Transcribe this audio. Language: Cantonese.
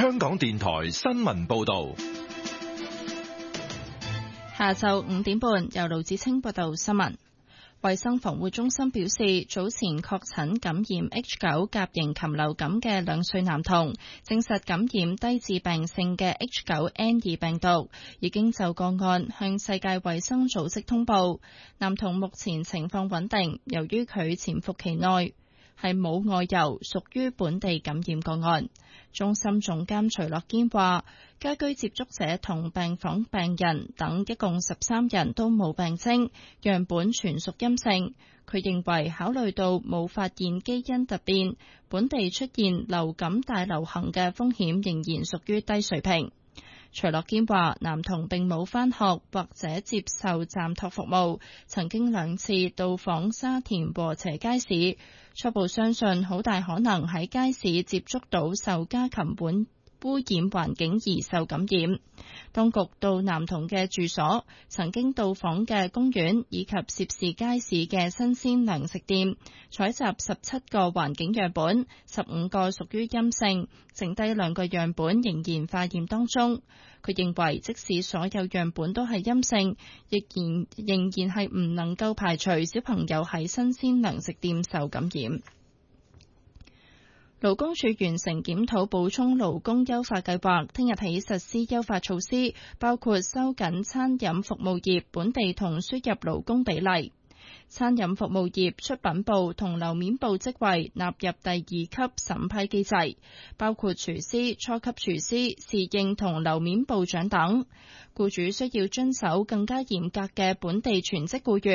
香港電台新聞報道。 下晝5點半，由盧子清報道新聞。衛生防護中心表示，早前確診感染 H9 甲型禽流感嘅2歲男童，證實感染低致病性嘅 H9N2 病毒，已經就個案向世界衛生組織通報。男童目前情況穩定，由於佢潛伏期內係冇外遊，屬於本地感染個案。中心總監徐樂堅話，家居接觸者同病房病人等一共13人都冇病徵，樣本全屬陰性。佢認為考慮到冇發現基因突變，本地出現流感大流行嘅風險仍然屬於低水平。徐樂堅話，男童並冇返學或者接受暫託服務，曾經2次到訪沙田禾輋街市，初步相信好大可能喺街市接觸到受家禽污染環境而受感染。當局到男童嘅住所、曾經到訪嘅公園以及涉事街市嘅新鮮糧食店，採集17個環境樣本，15個屬於陰性，剩低2個樣本仍然化驗當中。佢認為即使所有樣本都係陰性，仍然係唔能夠排除小朋友喺新鮮糧食店受感染。勞工處完成檢討補充勞工優化計劃，聽日起實施優化措施，包括收緊餐飲服務業本地同輸入勞工比例。餐飲服務業出品部同樓面部職位納入第2級審批機制，包括廚師、初級廚師、侍應同樓面部長等。僱主需要遵守更加嚴格嘅本地全職僱員